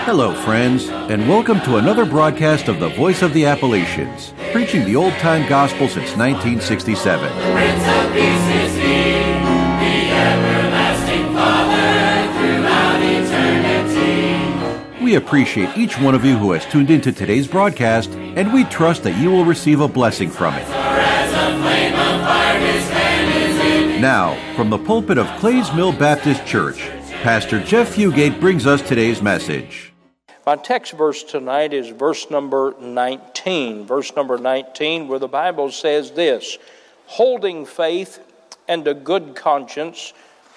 Hello, friends, and welcome to another broadcast of the Voice of the Appalachians, preaching the old-time gospel since 1967. Prince of Peace is He, the everlasting Father throughout eternity. We appreciate each one of you who has tuned into today's broadcast, and we trust that you will receive a blessing from it. For as a flame of fire His hand is in. Now, from the pulpit of Clays Mill Baptist Church, Pastor Jeff Fugate brings us today's message. My text verse tonight is verse number 19. Verse number 19, where the Bible says this: holding faith and a good conscience,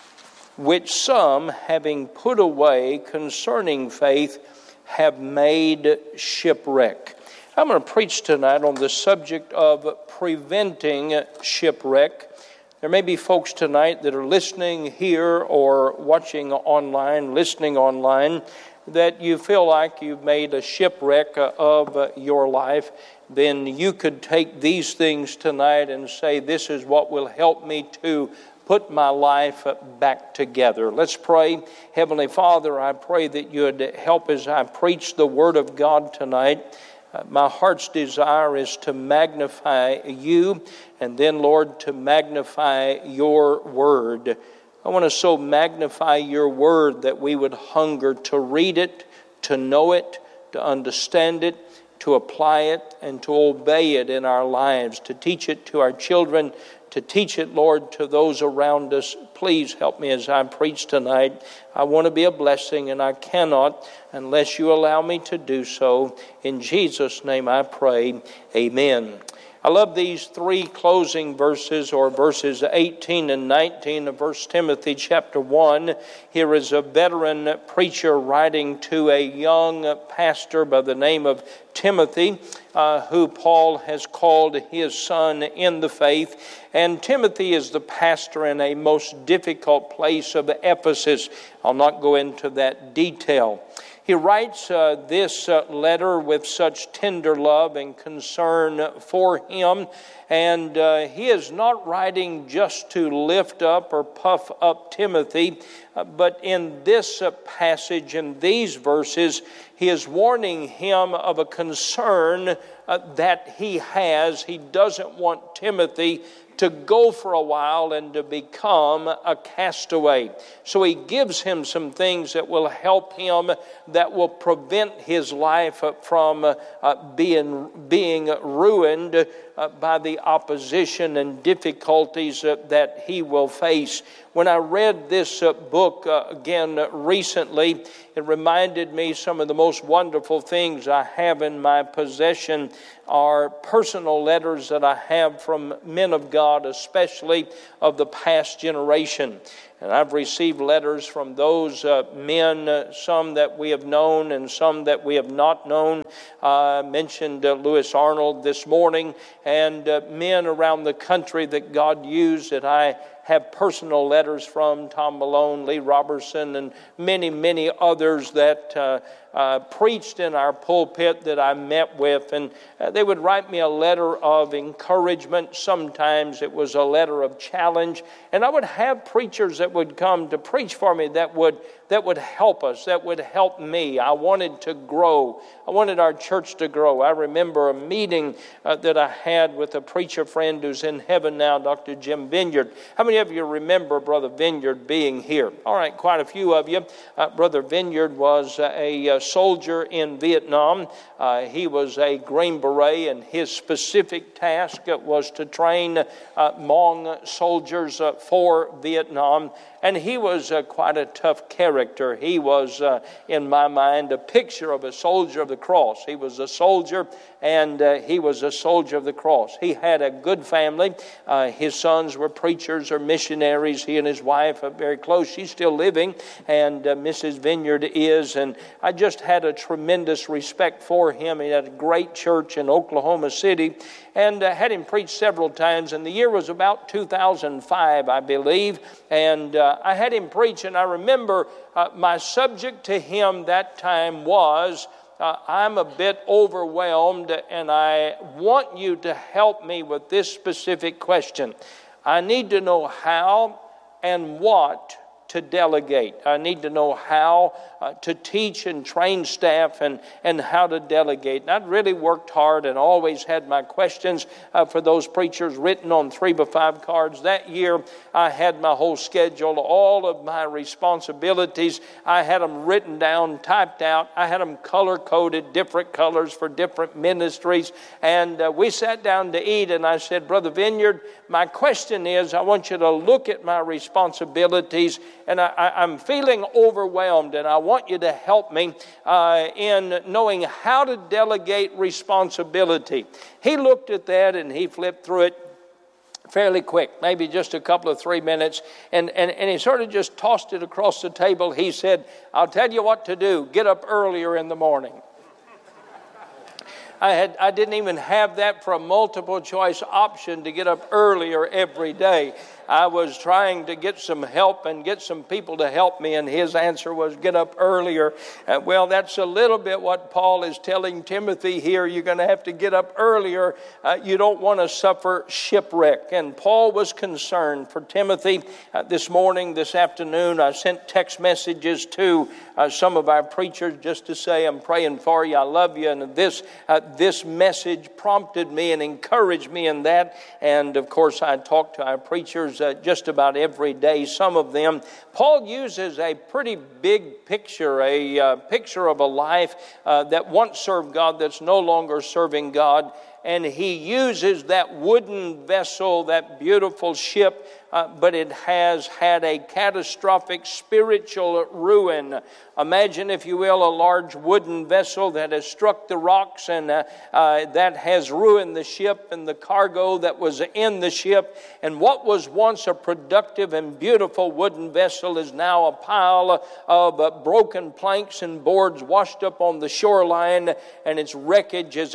which some, having put away concerning faith, have made shipwreck. I'm going to preach tonight on the subject of preventing shipwreck. There may be folks tonight that are listening here or watching online, listening online, that you feel like you've made a shipwreck of your life. Then you could take these things tonight and say, this is what will help me to put my life back together. Let's pray. Heavenly Father, I pray that you would help as I preach the Word of God tonight. My heart's desire is to magnify you, and then, Lord, to magnify your Word. I want to so magnify your Word that we would hunger to read it, to know it, to understand it, to apply it, and to obey it in our lives, to teach it to our children, to teach it, Lord, to those around us. Please help me as I preach tonight. I want to be a blessing, and I cannot unless you allow me to do so. In Jesus' name I pray, amen. I love these three closing verses, or verses 18 and 19 of 1 Timothy chapter 1. Here is a veteran preacher writing to a young pastor by the name of Timothy, who Paul has called his son in the faith. And Timothy is the pastor in a most difficult place of Ephesus. I'll not go into that detail. He writes this letter with such tender love and concern for him. And he is not writing just to lift up or puff up Timothy. But in this passage, in these verses, he is warning him of a concern that he has. He doesn't want Timothy to go for a while and to become a castaway. So he gives him some things that will help him, that will prevent his life from being ruined by the opposition and difficulties that he will face. When I read this book again recently, it reminded me some of the most wonderful things I have in my possession are personal letters that I have from men of God, especially of the past generation. And I've received letters from those men, some that we have known and some that we have not known. I mentioned Lewis Arnold this morning, and men around the country that God used that I have personal letters from: Tom Malone, Lee Robertson, and many, many others that preached in our pulpit that I met with. And they would write me a letter of encouragement. Sometimes it was a letter of challenge. And I would have preachers that would come to preach for me that would help us, that would help me. I wanted to grow. I wanted our church to grow. I remember a meeting that I had with a preacher friend who's in heaven now, Dr. Jim Vineyard. How many of you remember Brother Vineyard being here? All right, quite a few of you. Brother Vineyard was a soldier in Vietnam. He was a Green Beret, and his specific task was to train Hmong soldiers for Vietnam. And he was quite a tough character. He was, in my mind, a picture of a soldier of the cross. He was a soldier, and he was a soldier of the cross. He had a good family. His sons were preachers or missionaries. He and his wife are very close. She's still living, and Mrs. Vineyard is. And I just had a tremendous respect for him. He had a great church in Oklahoma City, and had him preach several times. And the year was about 2005, I believe. And I had him preach, and I remember my subject to him that time was, I'm a bit overwhelmed, and I want you to help me with this specific question. I need to know how and what to delegate. I need to know how to teach and train staff and how to delegate. And I'd really worked hard and always had my questions for those preachers written on 3x5 cards. That year, I had my whole schedule, all of my responsibilities. I had them written down, typed out. I had them color-coded, different colors for different ministries. And we sat down to eat, and I said, Brother Vineyard, my question is, I want you to look at my responsibilities, and I'm feeling overwhelmed, and I want you to help me in knowing how to delegate responsibility. He looked at that, and he flipped through it fairly quick, maybe just a couple of 3 minutes, and he sort of just tossed it across the table. He said, I'll tell you what to do. Get up earlier in the morning. I didn't even have that for a multiple choice option to get up earlier every day. I was trying to get some help and get some people to help me, and his answer was get up earlier. Well, that's a little bit what Paul is telling Timothy here. You're going to have to get up earlier. You don't want to suffer shipwreck. And Paul was concerned for Timothy. This morning, this afternoon, I sent text messages to some of our preachers just to say, I'm praying for you, I love you. And this message prompted me and encouraged me in that. And of course, I talked to our preachers just about every day, some of them. Paul uses a pretty big picture, a picture of a life that once served God that's no longer serving God. And he uses that wooden vessel, that beautiful ship, but it has had a catastrophic spiritual ruin. Imagine, if you will, a large wooden vessel that has struck the rocks and that has ruined the ship and the cargo that was in the ship. And what was once a productive and beautiful wooden vessel is now a pile of broken planks and boards washed up on the shoreline, and its wreckage is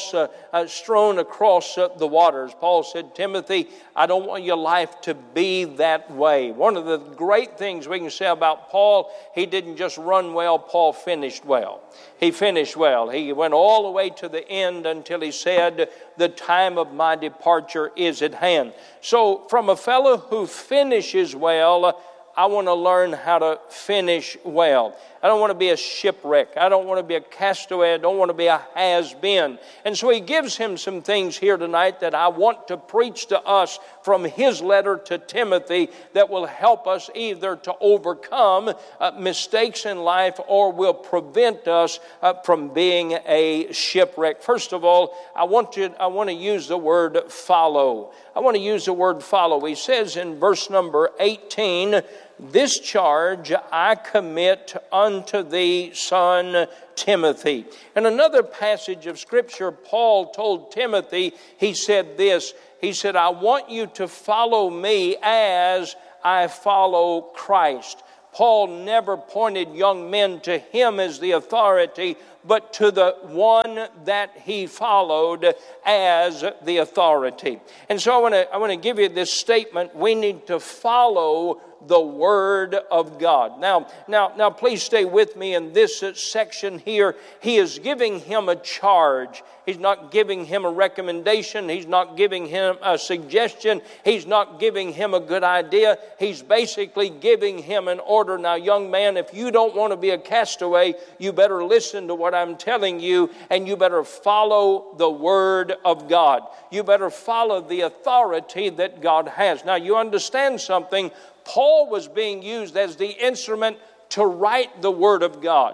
strewn across the waters. Paul said, Timothy, I don't want your life to be that way. One of the great things we can say about Paul, he didn't just run well, Paul finished well. He finished well. He went all the way to the end until he said, the time of my departure is at hand. So from a fellow who finishes well, I want to learn how to finish well. I don't want to be a shipwreck. I don't want to be a castaway. I don't want to be a has-been. And so he gives him some things here tonight that I want to preach to us from his letter to Timothy that will help us either to overcome mistakes in life or will prevent us from being a shipwreck. First of all, I want to use the word follow. I want to use the word follow. He says in verse number 18, this charge I commit unto thee, son Timothy. In another passage of Scripture, Paul told Timothy, he said this, he said, I want you to follow me as I follow Christ. Paul never pointed young men to him as the authority, but to the one that he followed as the authority. And so I want to give you this statement. We need to follow the Word of God. Now, please stay with me in this section here. He is giving him a charge. He's not giving him a recommendation. He's not giving him a suggestion. He's not giving him a good idea. He's basically giving him an order. Now, young man, if you don't want to be a castaway, you better listen to what I'm telling you, and you better follow the Word of God. You better follow the authority that God has. Now, you understand something. Paul was being used as the instrument to write the Word of God.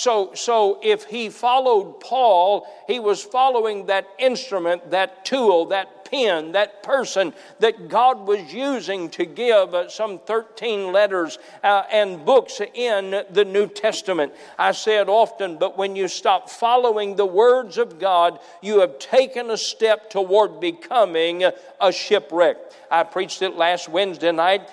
So if he followed Paul, he was following that instrument, that tool, that pen, that person that God was using to give some 13 letters and books in the New Testament. I say it often, but when you stop following the words of God, you have taken a step toward becoming a shipwreck. I preached it last Wednesday night.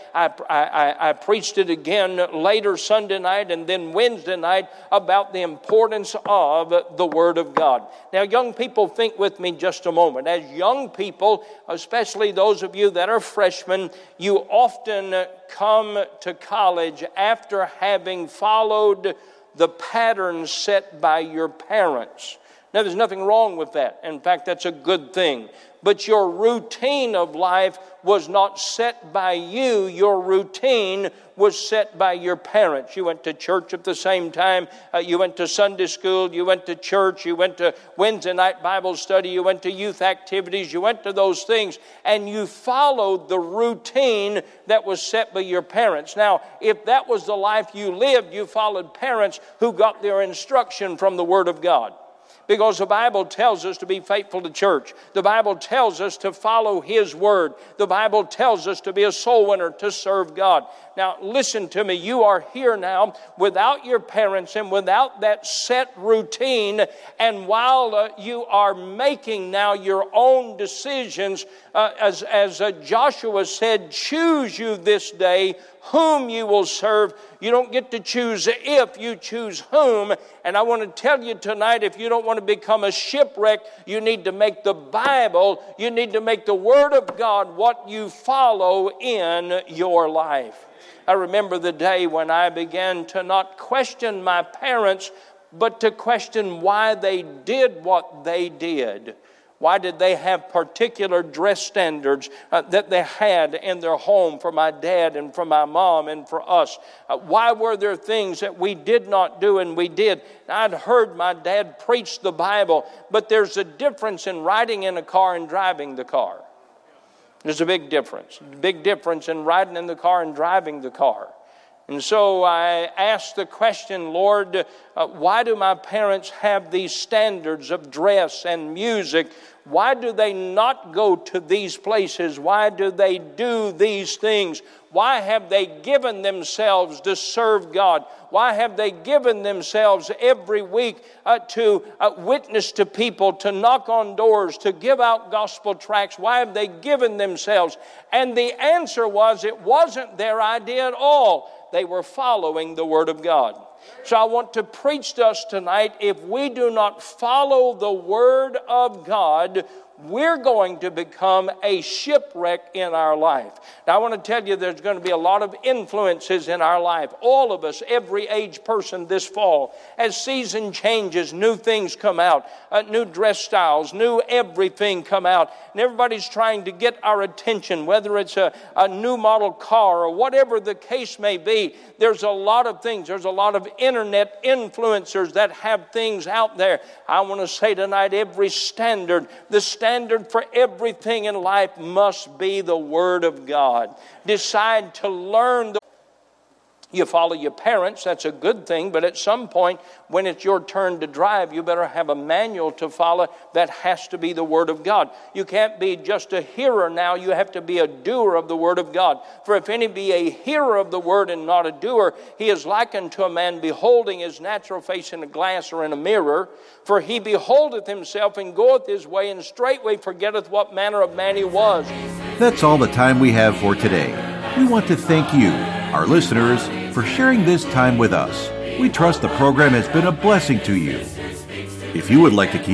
I preached it again later Sunday night and then Wednesday night about the importance of the Word of God. Now, young people, think with me just a moment. As young people, especially those of you that are freshmen, you often come to college after having followed the patterns set by your parents. Now, there's nothing wrong with that. In fact, that's a good thing. But your routine of life was not set by you. Your routine was set by your parents. You went to church at the same time. You went to Sunday school. You went to church. You went to Wednesday night Bible study. You went to youth activities. You went to those things. And you followed the routine that was set by your parents. Now, if that was the life you lived, you followed parents who got their instruction from the Word of God. Because the Bible tells us to be faithful to church. The Bible tells us to follow His Word. The Bible tells us to be a soul winner, to serve God. Now, listen to me. You are here now without your parents and without that set routine. And while you are making now your own decisions, as Joshua said, choose you this day whom you will serve. You don't get to choose if, you choose whom. And I want to tell you tonight, if you don't want to become a shipwreck, you need to make the Bible, you need to make the Word of God what you follow in your life. I remember the day when I began to not question my parents, but to question why they did what they did. Why did they have particular dress standards that they had in their home for my dad and for my mom and for us? Why were there things that we did not do and we did? I'd heard my dad preach the Bible, but there's a difference in riding in a car and driving the car. There's a big difference. Big difference in riding in the car and driving the car. And so I asked the question, Lord, why do my parents have these standards of dress and music? Why do they not go to these places? Why do they do these things? Why have they given themselves to serve God? Why have they given themselves every week to witness to people, to knock on doors, to give out gospel tracts? Why have they given themselves? And the answer was, it wasn't their idea at all. They were following the Word of God. So I want to preach to us tonight, if we do not follow the Word of God, we're going to become a shipwreck in our life. Now, I want to tell you there's going to be a lot of influences in our life. All of us, every age person this fall. As season changes, new things come out. New dress styles, new everything come out. And everybody's trying to get our attention, whether it's a new model car or whatever the case may be. There's a lot of things. There's a lot of internet influencers that have things out there. I want to say tonight, every standard, the standard for everything in life must be the Word of God. Decide to learn. You follow your parents, that's a good thing, but at some point when it's your turn to drive, you better have a manual to follow that has to be the Word of God. You can't be just a hearer now, you have to be a doer of the Word of God. For if any be a hearer of the Word and not a doer, he is likened to a man beholding his natural face in a glass or in a mirror. For he beholdeth himself and goeth his way, and straightway forgetteth what manner of man he was. That's all the time we have for today. We want to thank you, our listeners, for sharing this time with us. We trust the program has been a blessing to you. If you would like to keep